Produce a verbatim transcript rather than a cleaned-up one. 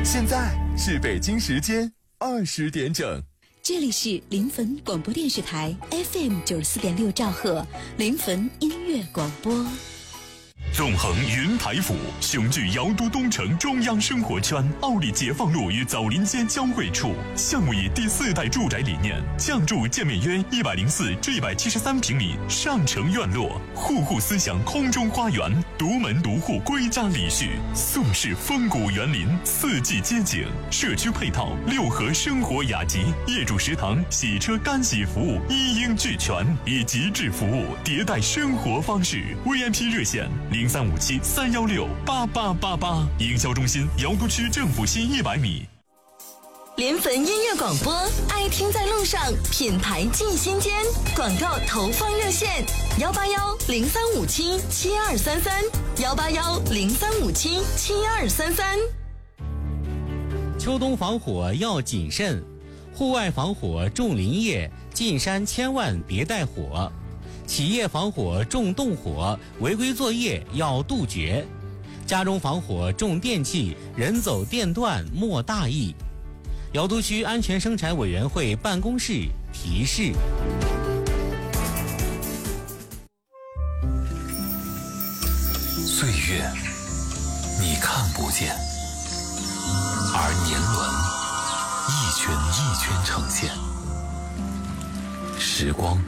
现在是北京时间二十点整。 这里是临汾广播电视台 F M 九十四点六兆赫临汾音乐广播。 纵横云台府，雄踞瑶都东城中央生活圈，奥利解放路与枣林街交汇处。项目以第四代住宅理念，降筑建面约一百零四至一百七十三平米上城院落，户户思想空中花园，独门独户归家礼序，宋式风骨园林，四季街景，社区配套六合生活雅集，业主食堂、洗车干洗服务一应俱全，以极致服务迭代生活方式。V I P 热线零三五七三幺六八八八八，营销中心瑶都区政府西一百米。 临汾音乐广播，爱听在路上，品牌进心间。广告投放热线：幺八幺零三五七七二三三，幺八幺零三五七七二三三。 秋冬防火要谨慎，户外防火重林业，进山千万别带火。企业防火重动火，违规作业要杜绝；家中防火重电器，人走电断莫大意。瑶都区安全生产委员会办公室提示。 岁月你看不见，而年轮一圈一圈呈现。时光